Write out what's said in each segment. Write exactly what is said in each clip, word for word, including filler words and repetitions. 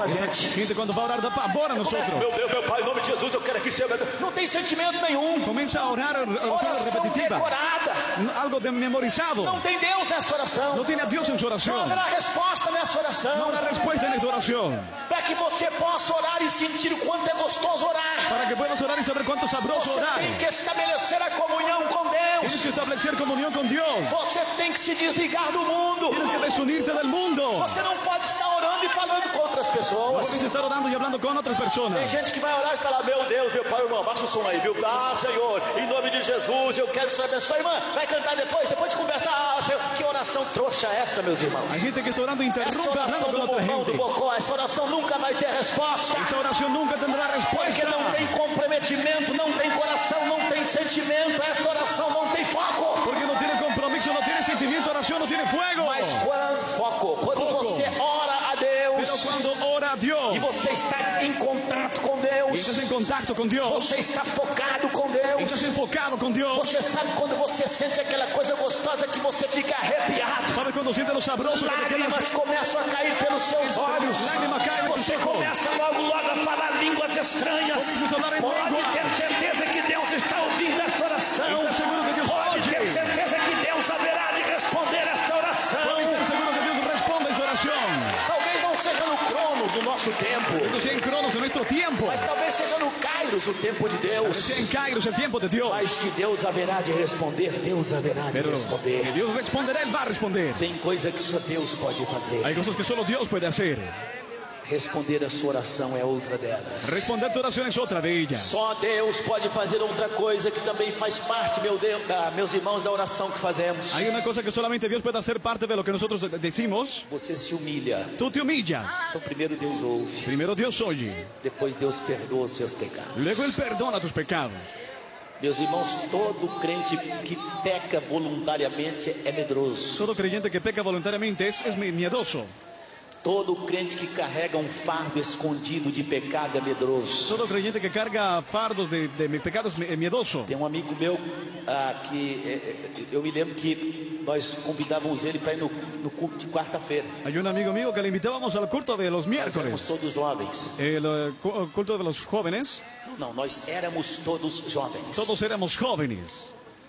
na gente. Gente, quando vai orar, dá pavor a nosotros. Começa, meu Deus, meu Pai, em nome de Jesus, eu quero aqui ser. Não tem sentimento nenhum. Comienza a orar oración Oração repetitiva. decorada. Algo de memorizado. Não tem Deus nessa oração. No tiene a Dios en su Não oración. haverá resposta nessa No oração. habrá respuesta en esta oración. Para que você possa orar e sentir o quanto é gostoso orar. Para que puedas orar y saber cuánto sabroso Você orar. tem que estabelecer a comunhão com Tienes Deus. que establecer comunión con Dios. Você tem que se desligar do mundo. Tienes que desunirte del mundo. Você não pode estar orando e falando com outras No pessoas. puedes estar orando y hablando con otras Tem personas. gente que vai orar e está lá, meu Deus, meu pai, irmão, baixa o som aí, viu? Ah, Senhor, em nome de Jesus, eu quero que o Senhor abençoe. Irmã, vai cantar depois, depois de conversa. Ah, Senhor, que oração trouxa é essa, meus irmãos? Hay gente que está orando e Essa interrumpe hablando oração con do otra mormão, do gente. bocó, essa oração nunca vai ter resposta. Esa oración nunca tendrá Porque respuesta. não tem comprometimento, não tem coração, não tem sentimento. Essa oração não tem foco. Porque no tiene compromiso, no tiene sentimiento, oración no tiene fuego. Mas quando foco, quando Foco. você ora a Pero Deus cuando ora a Dios e você está em contato com y Deus, estás en contacto con Dios, você está focado com y estás Deus. enfocado con Dios, Você sabe quando você sente aquela coisa gostosa que você fica arrepiado. sabes cuando sientes lo sabroso que te quedas, Lágrimas começam a cair pelos seus olhos. lágrimas caen de tus Você ojos. começa logo, logo a falar línguas estranhas. Comienzas a hablar en Pode lengua. ter certeza que Deus está ouvindo essa oração. Estás seguro que Dios Pode oye. ter certeza que Deus haverá de responder essa oração. Estoy seguro que Dios responde a esta oración. Talvez não seja no Cronos o nosso tempo, No sea en Cronos, en nuestro tiempo, mas talvez seja no Kairos o tempo de que Deus. sea en Kairos, el tiempo de Dios. Mas que Deus haverá de responder, Deus haverá de Pero que responder. Dios responderá, Él va a responder. Tem coisa que só Deus pode fazer. Hay cosas que solo Dios puede hacer. Responder a sua oração é outra delas. Responder tu oración es otra de ellas. Só Deus pode fazer outra coisa que também faz parte, meu Deus, da, meus irmãos, da oração que fazemos. Hay una cosa que solamente Dios puede hacer parte de lo que nosotros decimos. Você se humilha. Tú te humillas. Então, primeiro Deus ouve, Primero Dios oye. depois Deus perdoa os seus pecados. Luego Él perdona tus pecados. Meus irmãos, todo crente que peca voluntariamente é medroso. Todo creyente que peca voluntariamente es, es miedoso. Todo crente que carrega um fardo escondido de pecado é medroso. Todo creyente que carga fardos de, de mis pecados es miedoso. Tem um amigo meu ah, que eh, eu me lembro que nós convidávamos ele para ir no, no culto de quarta-feira. Hay un amigo mío que le invitábamos al culto de los Nós éramos miércoles. todos jovens. El eh, cu- culto de los jóvenes. Não, nós éramos todos jovens. Todos éramos jóvenes.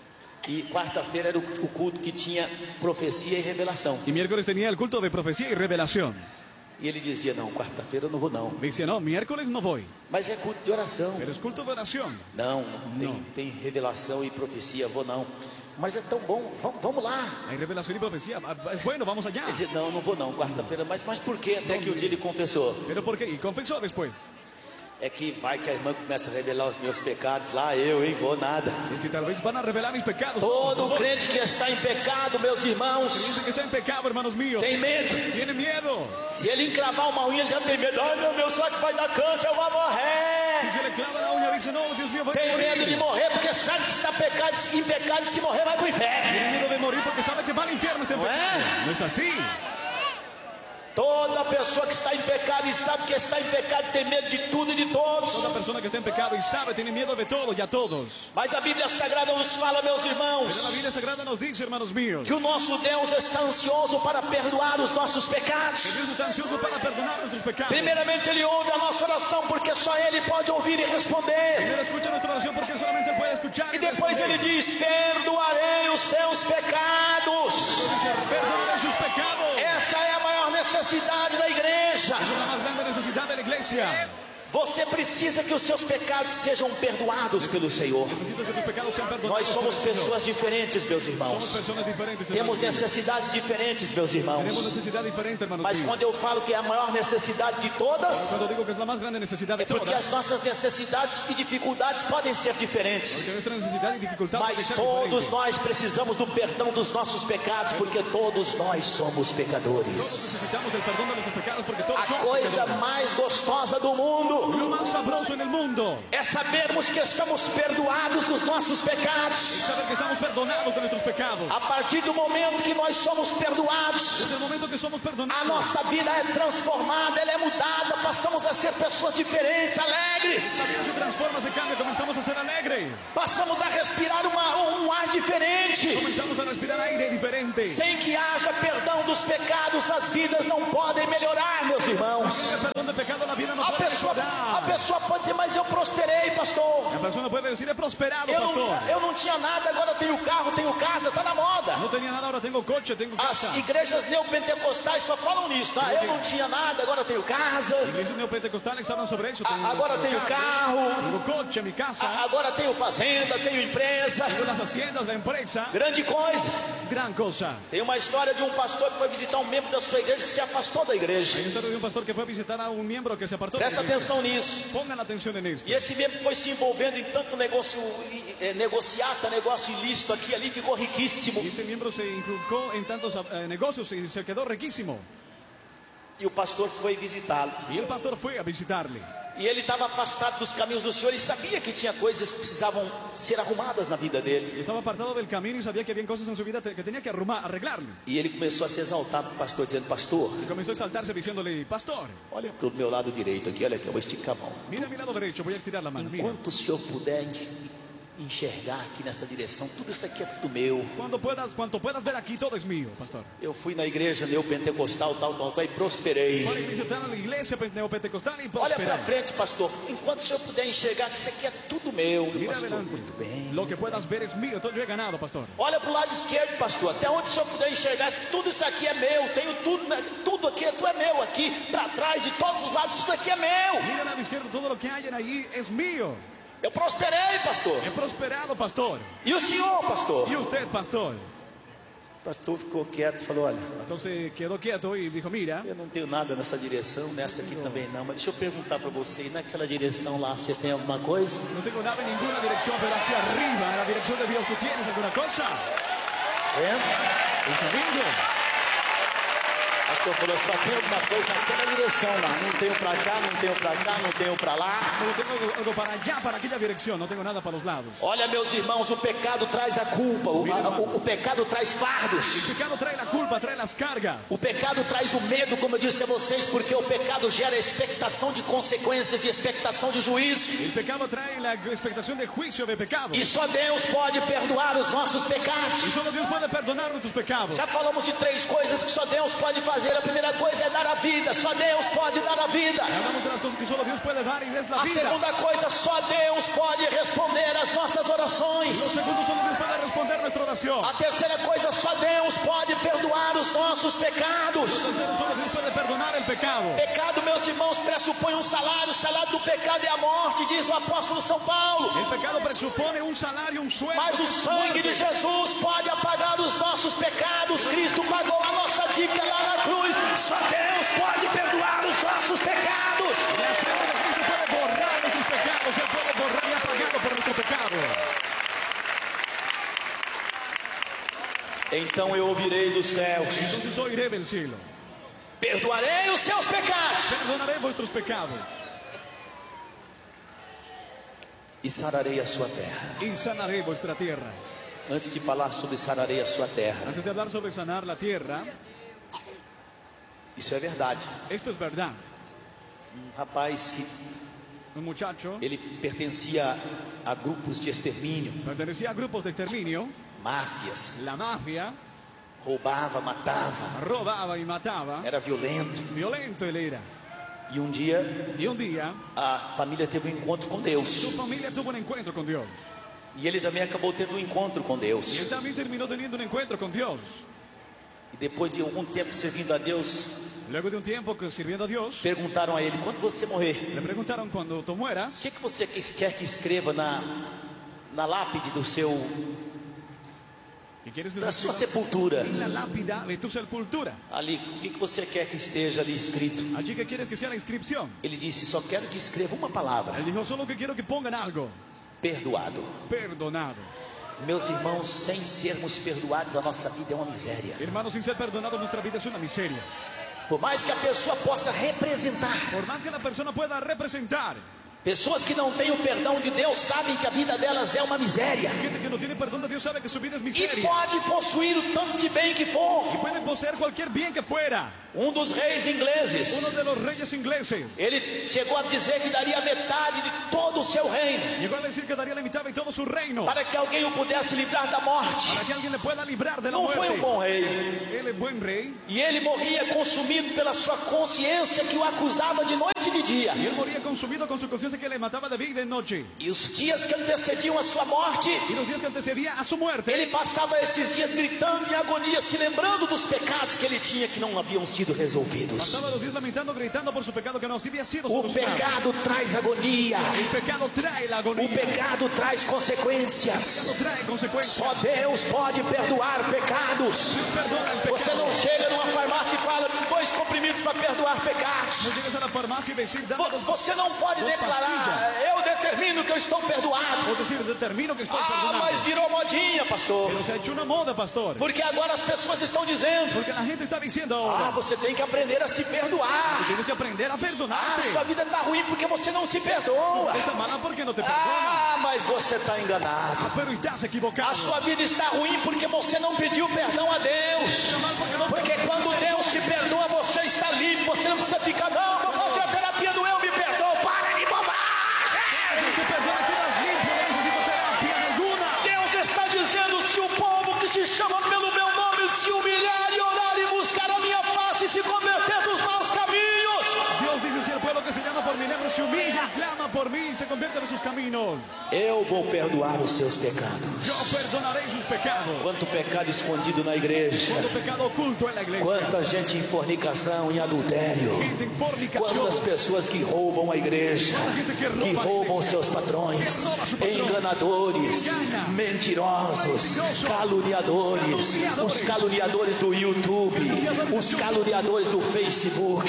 E quarta-feira era o, o culto que tinha profecia e revelação. Y miércoles tenía el culto de profecía y revelación. E ele dizia, não, quarta-feira eu não vou não. Me decía, no, miércoles no voy. Mas é culto de oração. Pero es culto de oración. Não, tem, Não. tem revelação e profecia, vou não. Mas é tão bom, vamos, vamos lá. Hay revelación y profecía. Es bueno, vamos allá. Ele dizia, não, não vou não, quarta-feira. Mas, mas por quê? Até que o dia ele confessou. Pero ¿por qué? Y confesó después. É que vai que a irmã começa a revelar os meus pecados. Lá eu, hein, vou nada. Es que tal vez van a revelar mis pecados. Todo crente que está em pecado, meus irmãos, Creyente que está en pecado, hermanos míos, tem medo. tiene miedo. Se ele encravar uma unha, ele já tem medo. Ai, meu Deus, será que vai dar câncer? Eu vou Si morrer. se le clava la uña, dice, no, Dios mío, voy a Tem medo de morir. morrer porque sabe que está pecado, em pecado e se morrer vai para o inferno. Tiene miedo de morir porque sabe que va al infierno. Está en No pecado. es. No es así. Toda pessoa que está em pecado e sabe que está em pecado tem medo de tudo e de todos. Toda persona que está en pecado y sabe, tiene miedo de todo y a todos. Mas a Bíblia Sagrada nos fala, meus Pero la irmãos, Biblia Sagrada nos dice, hermanos míos, que o nosso Deus está ansioso para perdoar os nossos que pecados. Dios está ansioso para perdonar nuestros pecados. Primeiramente, Ele ouve a nossa oração, porque só Ele pode ouvir e responder. Primero escucha nuestra oración porque solamente Él puede escuchar. E depois Ele responder. diz: perdoarei os seus pecados. Dice, perdonaré sus pecados. Essa é a maior necessidade da igreja. Es la más grande necesidad de la iglesia. Você precisa que os seus pecados sejam perdoados pelo Senhor. Necesitas que tus pecados sean perdonados. Nós somos por el Señor. pessoas diferentes, meus Somos irmãos. personas diferentes. Temos hermanos míos. necessidades diferentes, meus Tenemos irmãos. necesidad diferente, hermanos Mas míos. quando eu falo que é a maior necessidade de todas, Cuando digo que es la más grande necesidad de é porque todas, as nossas necessidades e dificuldades podem ser diferentes. porque nuestra necesidad y dificultad puede Mas ser todos diferente. nós precisamos do perdão dos nossos pecados, porque todos nós somos pecadores. Necesitamos el perdón de nuestros pecados porque todos A somos coisa pecadores. mais gostosa do mundo Lo más sabroso en el mundo é sabermos que estamos perdoados dos nossos es pecados. saber que estamos perdonados de nuestros pecados. A partir do momento que nós somos perdoados, Desde el momento que somos a perdonados, nossa vida é transformada, ela é mudada para passamos a ser pessoas diferentes, alegres. La vida se transforma, se cambia, comenzamos a ser alegres. Passamos a respirar uma, um ar diferente. Comenzamos a respirar aire diferente. Sem que haja perdão dos pecados, as vidas não podem melhorar, meus irmãos. El perdón de pecado, la vida no A puede pessoa, a mejorar. pessoa pode dizer, mas eu prosperei, pastor. La persona puede decir, he prosperado, Eu pastor. não, eu não tinha nada, agora tenho carro, tenho casa, tá na moda. No tenía nada, ahora tengo coche, tengo casa. As igrejas neopentecostais só falam nisso, tá? Eu não tinha nada, agora tenho casa. Iglesias neopentecostales hablan sobre eso. Tengo, Agora tenho carro. Tengo coche, mi casa. Agora tenho fazenda, tenho empresa. Tengo las haciendas, la empresa. Grande coisa. Gran cosa. Tem uma história de um pastor que foi visitar um membro da sua igreja que se afastou da igreja. Hay una historia de un pastor que fue a visitar a un miembro que se apartó. de la Presta iglesia. atenção nisso. Pongan atención en esto. E esse membro foi se envolvendo em tanto negócio, é, negociata, negócio ilícito aqui e ali, ficou riquíssimo. Y este miembro se inculcó en tantos eh, negocios y se quedó riquísimo. E o pastor foi visitá-lo. Y el pastor fue a visitarle. E ele estava afastado dos caminhos do Senhor e sabia que tinha coisas que precisavam ser arrumadas na vida dele. Y estaba apartado del camino y sabía que había cosas en su vida te- que tenía que arrumar, arreglarle. E ele começou a se exaltar para o pastor, dizendo: Pastor, Y comenzó a exaltarse diciéndole, pastor, olha para o meu lado direito aqui, olha aqui, eu vou esticar a mão. mira a mi lado derecho, voy a estirar la mano. Mira. Enquanto o Senhor puder enxergar aqui nessa direção, tudo isso aqui é tudo meu. Cuando puedas, cuanto puedas ver aquí, todo es mío, pastor. Eu fui na igreja neopentecostal, tal, tal, tal, e prosperei. Fue a la iglesia, tal, a la iglesia neopentecostal y Olha para prosperé. frente, pastor. Enquanto o Senhor puder enxergar que isso aqui é tudo meu. E o Mira pastor, adelante. muito bem. Lo que puedas ver es mío, todo yo he ganado, pastor. Olha para o lado esquerdo, pastor. Até onde o Senhor puder enxergar que tudo isso aqui é meu. Tenho tudo, né? Tudo aqui, tu é meu aqui. Para trás, de todos os lados, tudo aqui é meu. Mira al lado izquierdo, todo lo que hay ahí es mío. Eu prosperei, pastor. He prosperado, pastor. E o senhor, pastor? Y usted, pastor. O pastor ficou quieto e falou: olha, Entonces quedó quieto y dijo, mira, eu não tenho nada nessa direção, nessa aqui também não. Mas deixa eu perguntar para você, e naquela direção lá, você tem alguma coisa? no tengo nada en ninguna dirección, pero hacia arriba, en la dirección de Dios, ¿tú tienes alguna cosa? É? El domingo. O pastor falou: só tem alguma coisa naquela direção lá. Não tenho para cá, não tenho para cá, não tenho para lá. Pero tengo algo- algo para allá, para aquella dirección, no tengo nada para los lados. Olha, meus irmãos, o pecado traz a culpa, o, a- o- o pecado traz El fardos. pecado trae la culpa, trae las cargas. O pecado traz o medo, como eu disse a vocês, porque o pecado gera expectação de consequências e expectação de juízo. El pecado trae la expectación de juicio de pecado. E só Deus pode perdoar os nossos Y pecados. solo Dios puede perdonar nuestros pecados. Já falamos de três coisas que só Deus pode fazer. A primeira coisa é dar a vida. Só Deus pode dar a vida. Hablamos de las cosas que solo Dios puede dar y es la A vida. segunda coisa, só Deus pode responder às nossas Lo orações. segundo, solo Dios puede responder nuestra oración. A terceira coisa, só Deus pode perdoar os nossos pecados. Tercero, solo Dios puede perdonar el pecado. Pecado, meus irmãos, pressupõe um salário. O salário do pecado é a morte, diz o apóstolo São Paulo. El pecado presupone un salario, un sueldo. Mas o sangue de Jesus pode apagar os nossos pecados. Cristo pagou a nossa dívida lá na cruz. Só Deus pode perdoar os nossos pecados. La sangre de Cristo puede borrar nuestros pecados. Él puede borrar y ha pagado por nuestro pecado. Então eu ouvirei dos céus, Entonces oiré del cielo. perdoarei os seus pecados Perdonaré vuestros pecados e sararei a sua terra. y sanaré vuestra tierra. Antes de falar sobre sararei a sua terra, Antes de hablar sobre sanar la tierra, isso é verdade. esto es verdad. Um rapaz que Un muchacho ele pertencia a grupos de extermínio, pertenecía a grupos de exterminio, máfias, la mafia, roubava, matava, robaba y mataba. era violento. Violento él era. E um dia Y un día a família teve um encontro com Deus. su familia tuvo un encuentro con Dios. E ele também acabou tendo um encontro com Y Deus. él también terminó teniendo un encuentro con Dios. E depois de algum tempo servindo a Deus, Luego de un tiempo que sirviendo a Dios, perguntaram a ele: quando você morrer, le preguntaron cuando tú o mueras, que, que você quer que escreva na, na lápide do seu, ¿qué quieres da sua decir? sepultura? En la lápida de tu sepultura. Ali, o que, que você quer que esteja ali escrito? Allí que quieres que sea la inscripción. Ele disse: só quero que escreva uma palavra: Él dijo, solo que quiero que pongan algo. perdoado. Perdonado. Meus irmãos, sem sermos perdoados, a nossa vida é uma miséria. Hermanos, sin ser perdonado, nuestra vida es una miseria. Por mais que a pessoa possa representar, Por más que la persona pueda representar, Pessoas que não têm o perdão de Deus sabem que a vida delas é uma miséria. Gente que no tiene perdón de Dios sabe que su vida es E miseria. pode possuir o tanto de bem que for. Y pueden poseer cualquier bien que fuera. Um dos reis ingleses, Uno de los reyes ingleses ele chegou a dizer que daria metade de todo o seu reino llegó a decir que daría la mitad de todo su reino para que alguém o pudesse livrar da morte. para que alguien le pueda librar de la Não foi um muerte. bom rei. Él es buen rey. E ele morria consumido pela sua consciência que o acusava de noite e de dia. Y él moría consumido con su conciencia que le mataba de día y de noche. E os dias que antecediam a sua morte, Y los días que antecedía a su muerte, ele passava esses dias gritando em agonia, se lembrando dos pecados que ele tinha que não haviam sido resolvidos. pasaba los días lamentando, gritando por su pecado que no había sido O solucionado. pecado traz agonia. El pecado trae la O agonía. pecado traz El consequências. pecado trae consecuencias. Só Deus pode perdoar pecados. Perdona el pecado. Você não chega numa farmácia e fala dois comprimidos para perdoar pecados. No llegues a la farmacia y decir, dame Vo- dos, Você não pode Dos declarar, eu determino que eu estou perdoado. o decir, determino que estoy Ah, perdonado. mas virou modinha, pastor. Pero se ha hecho una moda, pastor. Porque agora as pessoas estão dizendo, Porque la gente está diciendo ah, ahora, você tem que aprender a se perdoar. tienes que aprender a Ah, perdonarte. sua vida está ruim porque você não se perdoa. Está mala porque no te perdona. Ah, mas você está enganado. Pero estás equivocado. A sua vida está ruim porque você não pediu perdão a Deus. Está mal porque no Porque quando Deus te perdoa, você está limpo. Você não precisa ficar, não, vou fazer a terapia do eu me perdoo. Para de bobagem! Dios te perdona, quedas limpio, no necesito terapia alguna. Deus está dizendo, se o povo que se chama pelo meu nome se humilhar e orar e buscar a minha face e se converter dos maus caminhos, Dios dice, si el pueblo que se llama por mi nombre se humilla, clama por mí y se convierte en sus caminos, eu vou perdoar os seus pecados. yo perdonaré sus pecados. Quanto pecado escondido na igreja, Todo pecado oculto en la iglesia. quanta gente em fornicação, em adultério, Gente en fornicación. quantas pessoas que roubam a igreja, que roubam seus patrões, enganadores, mentirosos, caluniadores, os caluniadores do YouTube, os caluniadores do Facebook.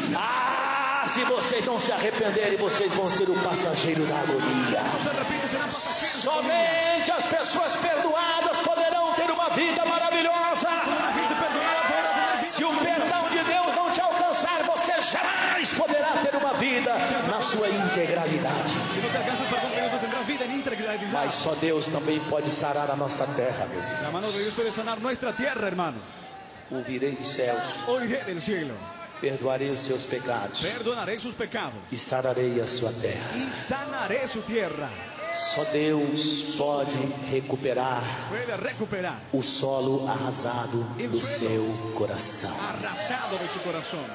Ah, se vocês não se arrependerem, vocês vão ser o passageiro da agonia. No se arrepienten, serán pasajeros. Somente as pessoas perdoadas poderão ter uma vida maravilhosa. La gente perdonada podrá tener vida. Se o perdão de Deus não te alcançar, você jamais poderá ter uma vida na sua integralidade. Si no te alcanza el perdón de Dios, no tendrás vida en integridad. Mas só Deus também pode sarar a nossa terra, meus La irmãos. mano de Dios puede sanar nuestra tierra, hermano. Ouvirei dos céus, Oiré del cielo. perdoarei os seus pecados Perdonaré sus pecados. e sararei a sua terra. Y sanaré su tierra. Só Deus pode recuperar Puede recuperar o solo arrasado do seu coração. arrasado de su corazón.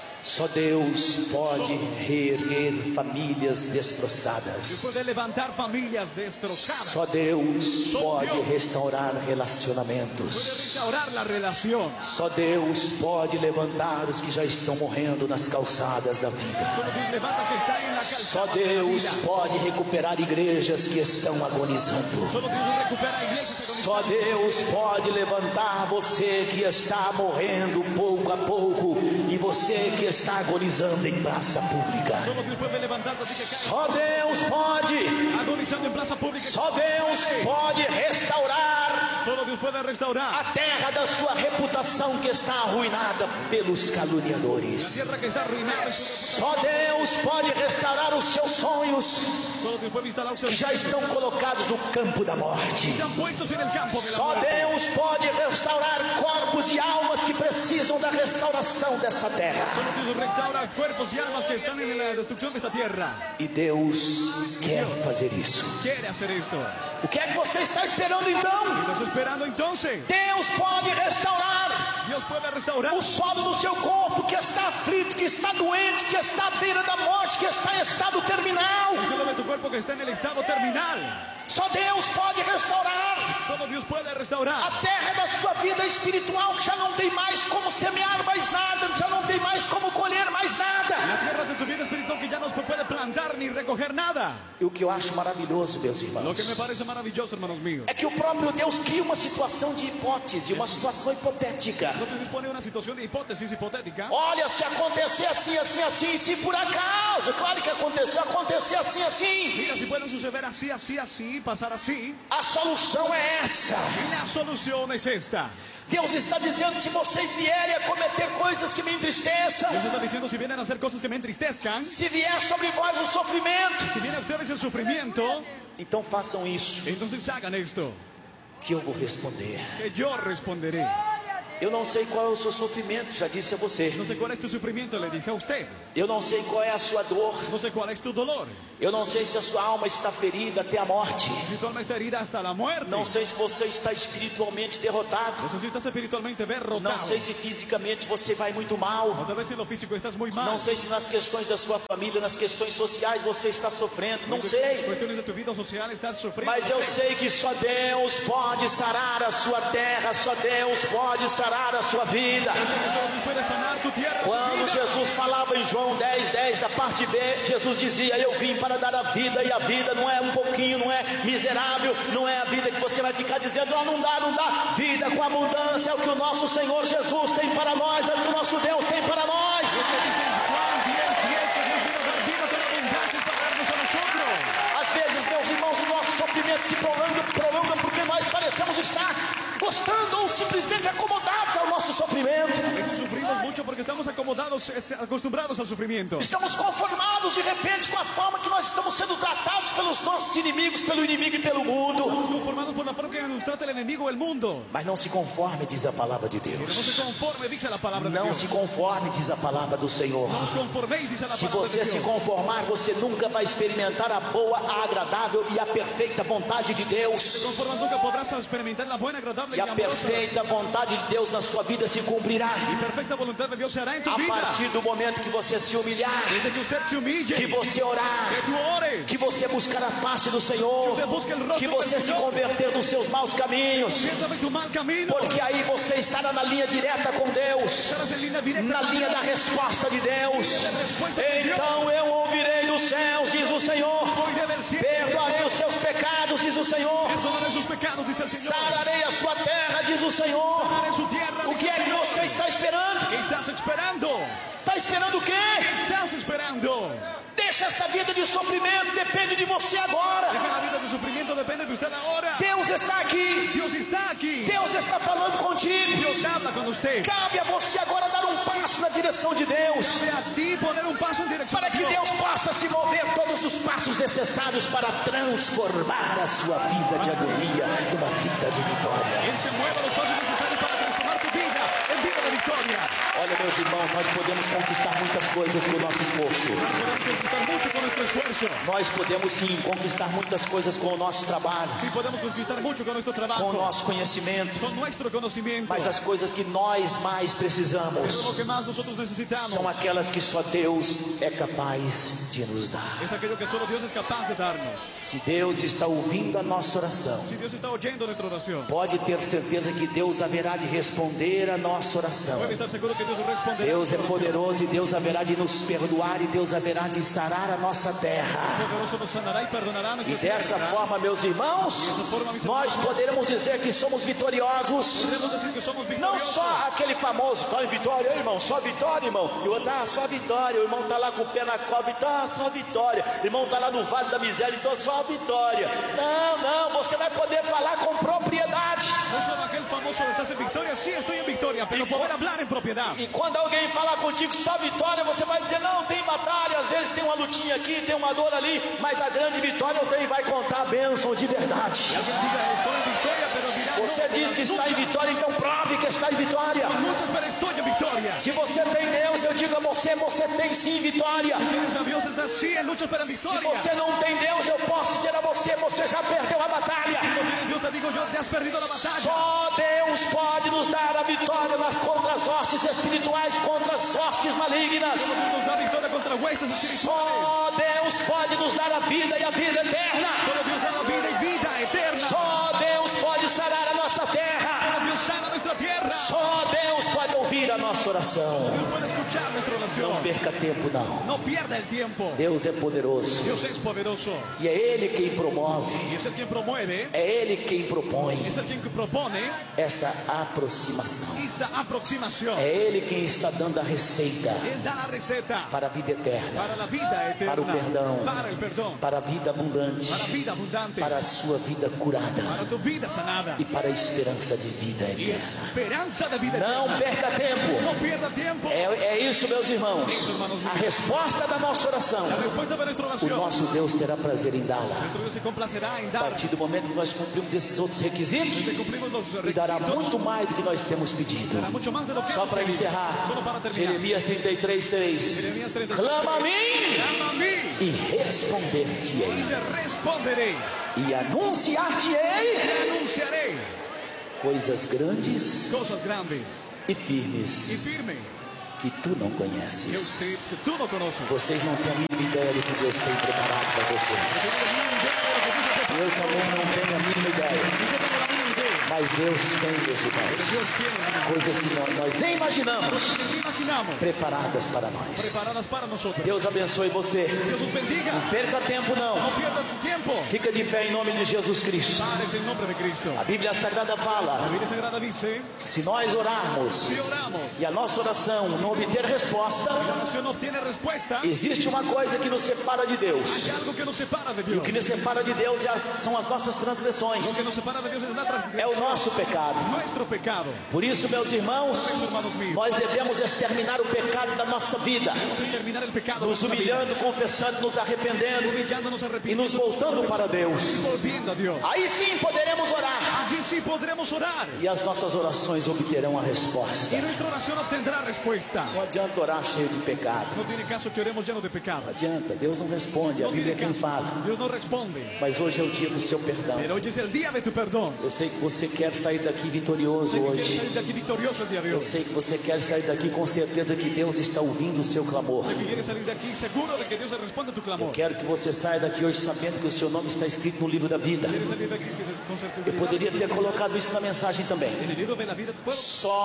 Só Deus pode reerguer famílias Dios destroçadas. puede levantar familias destrozadas. Só Deus pode restaurar Puede relacionamentos. restaurar la relación. Só Deus pode levantar os que já estão morrendo nas calçadas da vida. Solo Dios levanta que están en la Só calzada de la Deus vida. pode recuperar igrejas que estão agonizando. Solo Dios recupera iglesias Só Deus pode levantar você que está morrendo pouco a pouco e você que está agonizando em praça pública. Solo Dios puede levantar a ti que Só Deus pode, cae agonizando en plaza pública. só Deus pode restaurar Solo Dios puede restaurar a terra da sua reputação que está arruinada pelos caluniadores. tierra que está arruinada. Só Deus pode restaurar os seus sonhos Solo Dios puede instalar que já estão colocados no campo da morte. están puestos en el campo de la Só muerte. Deus pode restaurar corpos e almas que precisam da restauração dessa terra. Solo Dios restaura cuerpos y almas que están en la destrucción de esta tierra. E Deus quer fazer isso. Quiere hacer esto. O que é que você está esperando então? ¿Estás esperando entonces? Deus pode restaurar Dios puede restaurar o solo do seu corpo que está aflito, que está doente, que está à beira da morte, que está em estado terminal. el suelo de tu cuerpo que está en el estado terminal. Só Deus pode restaurar Solo Dios puede restaurar a terra da sua vida espiritual, que já não tem mais como semear mais nada, já não tem mais como colher mais nada. la tierra de tu vida espiritual que ya no se puede plantar ni recoger nada. E o que eu acho maravilhoso, meus Lo que me irmãos, parece maravilloso, hermanos míos, é que o próprio Deus cria uma situação de hipótese, uma situação hipotética. no te dispone una situación de hipótesis hipotética. Olha, se acontecer assim, assim, assim, se por acaso, claro que aconteceu, acontecer assim, assim, Mira, si pueden suceder así, así, así, pasar así. a solução é essa. Y la solución es esta. Deus está dizendo: se vocês vierem a cometer coisas que me entristeçam, Dios está diciendo, si vienen a hacer cosas que me entristezcan, se vier sobre vós o sofrimento, si viene a ustedes el sufrimiento, então façam isso, entonces hagan esto, que eu vou responder. que yo responderé. Eu não sei qual é o seu sofrimento, já disse a você. No sé cuál es tu sufrimiento, le dije a usted. Eu não sei qual é a sua dor. No sé cuál es tu dolor. Eu não sei se a sua alma está ferida até a morte. Si tu alma está herida hasta la muerte. Não sei se você está espiritualmente derrotado. No sé si estás espiritualmente derrotado. Não sei se fisicamente você vai muito mal. O tal vez en lo físico estás muy mal. Não sei se nas questões da sua família, nas questões sociais você está sofrendo. Não sei. Cuestiones de tu vida social estás sufriendo. Mas eu sei que só Deus pode sarar a sua terra. Só Deus pode sarar a sua vida. Quando Jesus falava em João dez, dez da parte B, Jesus dizia: eu vim para dar a vida, e a vida não é um pouquinho, não é miserável, não é a vida que você vai ficar dizendo: oh, não dá, não dá. Vida com abundância é o que o nosso Senhor Jesus tem para nós, é o que o nosso Deus tem para nós. Às vezes, meus irmãos, o nosso sofrimento se prolonga, prolonga porque nós parecemos estar gostando ou simplesmente acomodados ao nosso sofrimento. Sufrimos mucho porque estamos acomodados, acostumbrados al sufrimiento. Estamos conformados de repente com a forma que nós estamos sendo tratados pelos nossos inimigos, pelo inimigo e pelo mundo. Estamos conformados por la forma que nos trata el enemigo o el mundo. Mas não se conforme, diz a palavra de Pero no Deus. se conforme, dice la palabra de Não Dios. se conforme, diz a palavra do Senhor. No os conforméis, dice la Se palabra você de se Dios. conformar, você nunca vai experimentar a boa, a agradável e a perfeita vontade de Se Deus. conformas, nunca podrás experimentar la buena, agradable E y a amorosa perfeita vontade de Deus na sua vida se cumprirá y perfecta voluntad de Dios se hará en tu a vida. partir do momento que você se humilhar, Desde que usted se humille, que você orar, que tú ores, que você buscar a face do Senhor, que você se converter dos seus maus caminhos, conviértame en tu mal camino. porque aí você estará na linha direta com Deus, Estarás en línea directa na con linha Dios. da resposta de Deus. Então eu ouvirei dos céus, diz o Senhor, Oiré del cielo, perdoarei os seus pecados, diz o Senhor, perdonaré sus pecados, dice el Señor. sararei a sua terra, diz o Senhor. Sanaré su tierra, O dice que el é que Señor. você está esperando? ¿Qué estás esperando? Está esperando o quê? ¿Qué estás esperando? Deixa essa vida de sofrimento, depende de você agora. Deja la vida de sufrimiento, depende de usted ahora. Deus está aqui, Dios está aquí. Deus está falando contigo. Dios habla con usted. Cabe a você agora dar um passo na direção de Deus, Cabe a ti poner un paso en dirección para a que Dios. Deus possa se mover todos os passos necessários para transformar a sua vida de agonia numa vida de vitória. Él se mueva los pasos necesarios para transformar tu vida en vida de victoria. Olha, meus irmãos, nós podemos conquistar muitas coisas com o nosso esforço. Podemos conquistar mucho con nuestro esfuerzo. Nós podemos sim conquistar muitas coisas com o nosso trabalho, Sí, podemos conquistar mucho con nuestro com o trabajo, nosso conhecimento, con nuestro conocimiento. mas as coisas que nós mais Pero lo precisamos que más nosotros necesitamos são aquelas que só Deus é capaz de nos dar. es aquello que solo Dios es capaz de darnos. Se Deus está ouvindo a nossa oração, Si Dios está oyendo nuestra oración, pode ter certeza que Deus haverá de responder a nossa oração. puede estar seguro que Dios responderá. Deus é poderoso e Deus haverá de nos perdoar e Deus haverá de sarar a nossa terra. Poderoso nos sanará y perdonará E nuestra dessa tierra. forma, meus irmãos, nós poderemos dizer que somos vitoriosos. Podemos decir que somos Não victoriosos. só aquele famoso, tá em vitória, irmão, só vitória, irmão. E o outro, ah, só vitória. O irmão tá lá com o pé na cova, tá, só vitória. O irmão tá lá no vale da miséria, então só vitória. Não, não, você vai poder falar com propriedade. No solo aquel famoso, ¿estás en victoria? Sí, estoy en victoria, pero poder hablar en propiedad. E quando alguém falar contigo só vitória, você vai dizer, não, tem batalha, às vezes tem uma lutinha aqui, tem uma dor ali, mas a grande vitória eu tenho e vai contar a bênção de verdade. Alguien diga, estoy en victoria, pero dirá, Você no, diz que está em vitória, então prove que está em vitória. muchas, pero estoy en victoria. Se você tem Deus, eu digo a você, você tem sim vitória. Tienes a Dios, estás sí en luchas, pero en Se victoria. você não tem Deus, eu posso dizer a você, você já perdeu a batalha. Si no tienes Dios, te digo yo, te has perdido la batalla. Só Deus pode nos dar a vitória nas contra as hostes espirituais, contra as hostes malignas. Nos da victoria contra huestes espirituales. Só Deus pode nos dar a vida e a vida eterna. Solo Dios da la vida y vida eterna. Só Deus pode sarar a nossa terra. Solo Dios sana nuestra tierra. Só Deus pode ouvir a nossa oração. Dios puede escuchar nuestra oración. oración. Não perca tempo, não. No pierda el tiempo. Deus é poderoso. Dios es poderoso. E é Ele quem promove. Y es el quien promueve. É Ele quem propõe Es el quien propone essa aproximação. esta aproximación. É Ele quem está dando a receita Él da la receta para a vida eterna, para la vida eterna. para o perdão, Para el perdón. para a vida abundante, Para vida abundante. para a sua vida curada Para tu vida sanada. e para a esperança de vida Y eterna. esperanza de vida Não eterna. perca tempo. No pierda tiempo. É, é isso, meus irmãos. A resposta da nossa oração, La respuesta de nuestra o oración. nosso Deus terá prazer em dá-la. Nuestro Dios se complacerá en A dar. partir do momento que nós cumprimos esses outros requisitos, Si cumplimos los e dará requisitos, muito mais do que nós temos pedido. dará mucho más de lo que Só hemos para pedido. encerrar, Solo para terminar. Jeremias trinta e três, três. Jeremías treinta y tres. Clama a mim Llama a mí e y responder-te-ei, te responderé e anunciar-te-ei y anunciaré coisas grandes cosas grandes e y firmes firmes que tu não que, conheces. usted, que tú no conoces. Vocês não têm a mínima ideia do que Deus tem preparado para vocês. Eu também não tenho a mínima ideia, mas Deus tem, meus irmãos, Dios tiene coisas que nós, nós nem imaginamos que imaginamos preparadas para nós. preparadas para nosotros. Deus abençoe você. Dios os bendiga. Não perca tempo, não. No pierda tu tiempo. Fica de pé em nome de Jesus Cristo. Padre, en nombre de Cristo. A Bíblia Sagrada fala: La Biblia Sagrada dice: se nós orarmos si oramos e a nossa oração não obter resposta, y la oración no obtiene respuesta, existe uma coisa que nos separa de Deus. hay algo que nos separa de E o Dios. que nos separa de Deus é as- são as nossas transgressões, Lo que nos separa de Dios es la é o transgresión, nosso pecado. nuestro pecado. Por isso, meus irmãos, Hermanos míos, nós devemos exterminar o pecado da nossa vida, vamos a exterminar el pecado de nos nuestra vida, humilhando, confessando, nos arrependendo humillándonos, e arrepintiendo nos voltando para Deus. y volviendo a Dios. Aí sim poderemos orar Allí sí podremos orar e as nossas orações obterão a resposta. y nuestra oración obtendrá respuesta. Não adianta orar cheio de pecado. No tiene caso que oremos llenos de pecado. Não adianta, Deus não responde, a No Bíblia é tiene quem caso. fala. Dios no responde. Mas hoje é o dia do seu perdão. Pero hoy es el día de tu perdón. Eu sei que você quer sair daqui vitorioso Sé que quieres hoje. salir de aquí victorioso el día de Eu hoy. sei que você quer sair daqui com certeza que Deus está ouvindo o seu clamor. Sé que quieres salir de aquí seguro de que Dios responde a tu clamor. Quero que você saia daqui hoje sabendo que o seu nome está escrito no livro da vida. Quieres salir de aquí con Eu certeza. poderia ter colocado isso na mensagem também. En el libro de la vida puedo-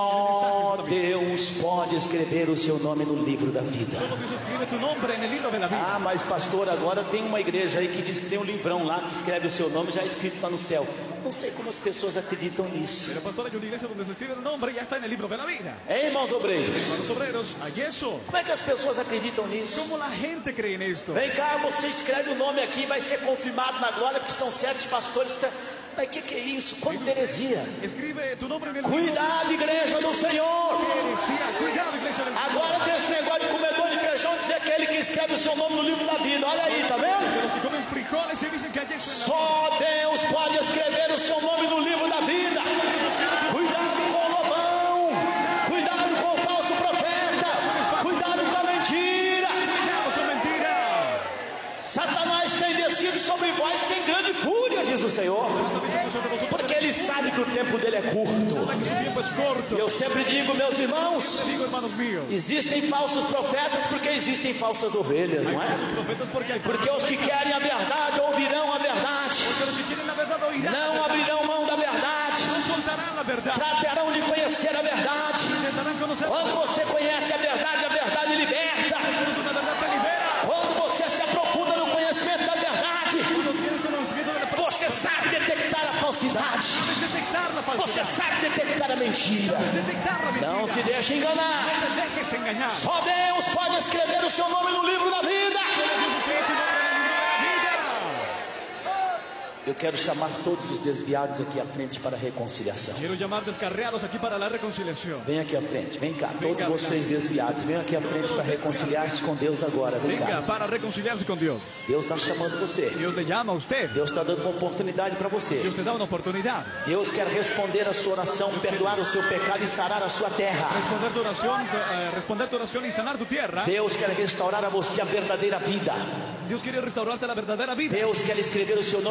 Só Deus pode escrever o seu nome no livro da vida. Solo Dios escribe tu nombre en el libro de la vida. Ah, mas pastor, agora tem uma igreja aí que diz que tem um livrão lá que escreve o seu nome já escrito lá no céu. Não sei como as pessoas acreditam nisso. Pero pastor, hay una iglesia donde se escribe el nombre y ya está en el libro de la vida. Hein, irmãos obreiros? Para los obreros, hay eso. Como é que as pessoas acreditam nisso? ¿Cómo la gente cree en esto? Vem cá, você escreve o nome aqui, vai ser confirmado na glória, porque são sete pastores. Tá... Mas o que, que é isso? Quanta heresia! Escribe tu nombre en el libro. Cuidado, igreja do Senhor! Heresía. Cuidado, iglesia del Señor. Agora tem esse negócio de comedor de feijão dizer que é ele que escreve o seu nome no livro da vida. Olha aí, tá vendo? Los que comen frijoles y dicen que allí está en la Só Deus pode escrever o seu nome no livro da vida. Cuidado com o lobão, cuidado com o falso profeta, cuidado com a mentira. Cuidado con mentira. Satanás tem descido sobre vós, tem grande fúria, diz o Senhor, Dios ha dicho que sobre vosotros porque ele sabe que o tempo dele é curto. sabe que su tiempo es corto. Eu sempre digo, meus irmãos, Digo, hermanos míos, existem falsos profetas porque existem falsas ovelhas, não é? falsos profetas porque hay Porque os que querem a verdade ouvirão a verdade, porque los que quieren la verdad oirán. não abrirão mão da verdade, No soltarán la verdad. tratarão de conhecer a verdade. Intentarán conocer. Quando você conhece a verdade, a verdade liberta. Conocer la verdad te libera. Quando você se aprofunda no conhecimento da verdade, Cuando tienes conocimiento de la verdad, você sabe detectar a falsidade, puedes detectar la você falsedad. sabe detectar a mentira. Detectar la mentira. Não se deixe enganar. No te dejes engañar. Só Deus pode escrever o seu nome no livro da vida. Dios escribe tu nombre en el libro de la vida. Eu quero chamar todos os desviados aqui à frente para a reconciliação. Quiero llamar descarriados aquí para la reconciliación. Vem aqui à frente, vem cá. Todos vocês desviados, venham aqui à frente para reconciliar-se com Deus agora. Vem Venga cá. para reconciliarse con Dios. Deus está chamando você. Dios le llama a usted. Deus está dando uma oportunidade para você. Dios te da una oportunidad. Deus quer responder a sua oração, perdoar o seu pecado e sarar a sua terra. Responder tu oración, eh, responder tu oración y sanar tu tierra. Deus quer restaurar a você a verdadeira vida. Dios quiere restaurarte la verdadera vida. Deus quer escrever o seu nome no livro da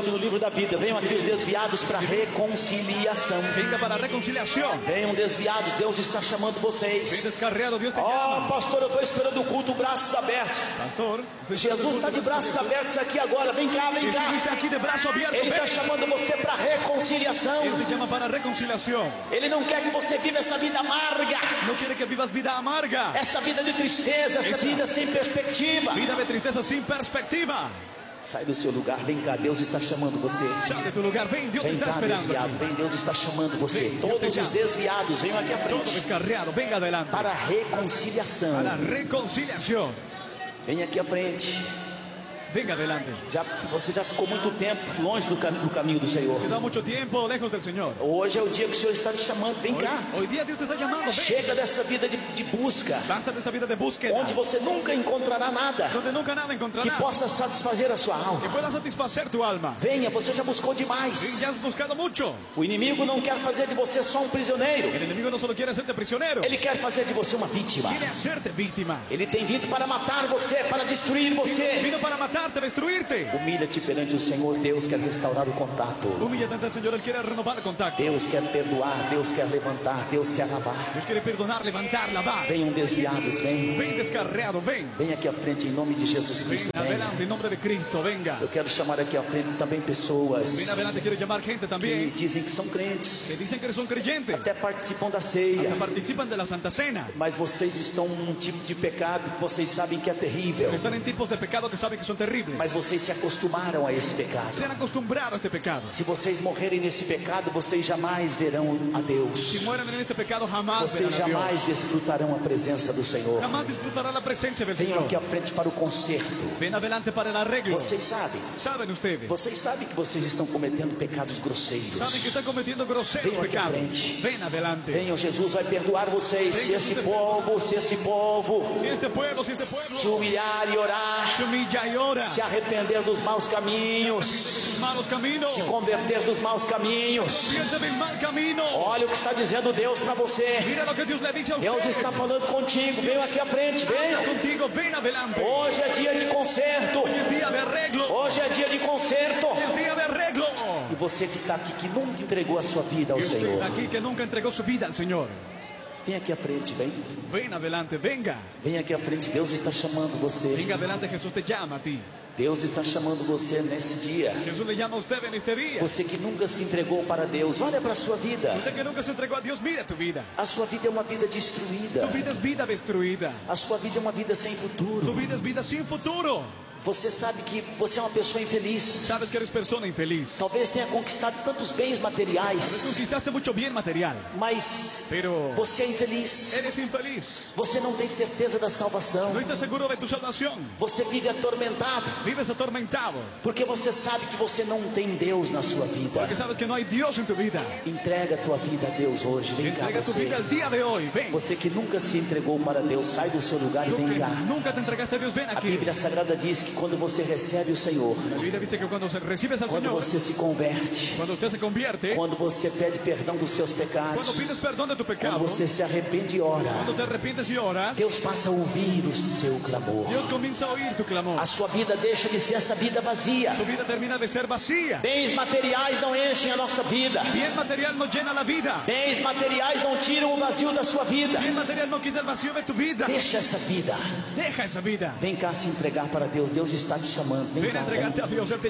vida. Venham aqui os desviados para reconciliação. Venga para reconciliación. Venham desviados, Deus está chamando Ven vocês. descarriado, Dios te Oh, llama. pastor, eu estou esperando o culto, braços abertos. Pastor, estoy Jesus está de braços abertos aqui agora. Vem cá, vem Jesús cá. está aquí de brazo abierto. Ele Ven. está chamando você para reconciliação. Él te llama para reconciliación. Ele não quer que você viva essa vida amarga, No quiere que vivas vida amarga. essa vida de tristeza, essa vida sem perspectiva. Vida de tristeza sin perspectiva. Sai do seu lugar, vem cá, Deus está chamando você. Sal de tu lugar. Ven, Dios te Vem está cá, esperando. desviado, vem, Deus está chamando você. Todos os desviados, venham aqui à Todo frente descarriado, venga adelante. para reconciliação. Para reconciliación. Vem aqui à frente. Venga adelante. Já, você já ficou muito tempo longe do, cam- do caminho do Senhor. Queda mucho tiempo lejos del Señor. Hoje é o dia que o Senhor está te chamando. Vem Hoy, cá. hoy día Dios te está llamando. Ven. Chega dessa vida de, de busca, Basta de esa vida de búsqueda. onde você nunca encontrará nada Donde nunca nada que encontrarás. possa satisfazer a sua Que alma. pueda satisfacer tu alma. Venha, você já buscou Ven, demais. ya has buscado mucho. O inimigo não quer fazer de você só um prisioneiro. El enemigo no solo quiere hacerte prisionero. Ele quer fazer de você uma vítima. Quiere hacerte víctima. Ele tem vindo para matar você, para destruir você. Vino para matarte, destruirte. Humilha-te perante o Senhor. Deus quer restaurar o contato. Humíllate ante el Señor. Él quiere renovar el contacto. Deus quer perdoar. Deus quer levantar. Deus quer lavar. Dios quiere perdonar, levantar, lavar. Venham desviados, vem. Ven descarriado, ven. Vem aqui à frente em nome de Jesus Ven Cristo. Vem. adelante en nombre de Cristo, venga. Eu quero chamar aqui à frente também pessoas Ven adelante, quiero llamar gente que también dizem que são crentes, que dicen que son creyentes, até participam da ceia, que participan de la Santa Cena, mas vocês estão num tipo de pecado que vocês sabem que é terrível, que están en tipos de pecado que saben que son terribles. mas vocês se acostumaram a esse pecado. Se han acostumbrado a este pecado. Se vocês morrerem nesse pecado, vocês jamais verão a Deus. Si mueren en este pecado, jamás Vocês verán a jamais Dios. desfrutarão a presença do Senhor. Jamás disfrutarán la presencia del Venham Señor. aqui à frente para o concerto. Ven adelante para el arreglo. Vocês sabem, Saben ustedes. vocês sabem que vocês estão cometendo pecados grosseiros. Saben que están cometiendo groseros Vengan aquí pecados. frente. Ven adelante. Venham, Jesus vai perdoar vocês. Se esse povo, se esse povo Si este pueblo, si este se pueblo humilhar e orar, se humilla y ora, se arrepender dos maus caminhos, sus malos caminos, se converter dos maus caminhos. convierte del mal camino. Olha o que está dizendo Deus para você. Mira lo que Dios le dice a Deus usted. está falando contigo. Venham aqui à frente, venham. Contigo, ven adelante. Hoje é dia de concerto. El día de arreglo. Hoje é dia de concerto. El día de arreglo. E você que está aqui, que nunca entregou a sua vida ao Y usted Senhor, aquí que nunca entregó su vida al Señor. vem aqui à frente, vem. Ven adelante, venga. Vem aqui à frente. Deus está chamando você. Venga adelante, Jesús te llama a ti. Deus está chamando você nesse dia. Jesús le llama a usted en este día. Você que nunca se entregou para Deus, olha para a sua vida. Usted que nunca se entregó a Dios, mira tu vida. A sua vida é uma vida destruída. Tu vida es vida destruida. A sua vida é uma vida sem Tu futuro. vida es vida sin futuro. Você sabe que você é uma pessoa infeliz. Sabes que eres persona infeliz. Talvez tenha conquistado tantos bens materiais, Conquistaste mucho bien material, mas pero você é infeliz. eres infeliz. Você não tem certeza da salvação. No estás seguro de tu salvación. Você vive atormentado, Vives atormentado. porque você sabe que você não tem Deus na sua vida. Porque sabes que no hay Dios en tu vida. Entrega a tua vida a Deus hoje. Vem cá Entrega tu você. vida el día de hoy. Ven. Você que nunca se entregou para Deus, sai do seu lugar e Tú vem que cá. nunca te entregaste a Dios, ven A aquí. Bíblia Sagrada diz que quando você recebe o Senhor, La Biblia dice que cuando se recibes al quando Señor, você se converte, cuando usted se convierte, quando você pede perdão dos seus cuando pecados, pides perdón de tu quando pecado, você se arrepende e ora, cuando te arrepientes y oras, Deus passa a ouvir o seu clamor. Dios comienza a oír tu clamor. A sua vida deixa de ser essa vida vazia. Tu vida termina de ser vacía. Bens materiais não enchem a nossa vida. Bien material no llena la vida. Bens materiais não tiram o vazio da sua vida. Bien material no quita el vacío de tu vida. Deixa essa vida. Deja esa vida. Vem cá se entregar para Deus. Deus está te chamando. Vem Ven cá, a vem. entregarte a Dios. Él te